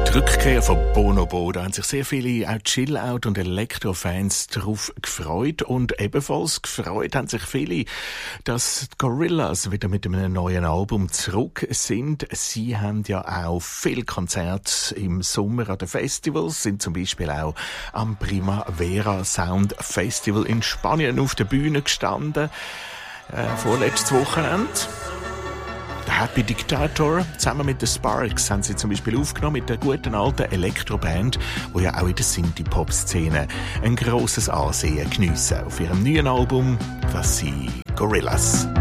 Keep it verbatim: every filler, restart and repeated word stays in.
Die Rückkehr von Bonobo, da haben sich sehr viele auch Chill-Out- und Elektro-Fans darauf gefreut. Und ebenfalls gefreut haben sich viele, dass die Gorillaz wieder mit einem neuen Album zurück sind. Sie haben ja auch viele Konzerte im Sommer an den Festivals, sind zum Beispiel auch am Primavera Sound Festival in Spanien auf der Bühne gestanden, äh, vorletztes Wochenende. Happy Dictator zusammen mit den Sparks haben sie zum Beispiel aufgenommen mit der guten alten Elektroband, die ja auch in der Synthie-Pop-Szene ein grosses Ansehen geniessen. Auf ihrem neuen Album, was sie Gorillaz.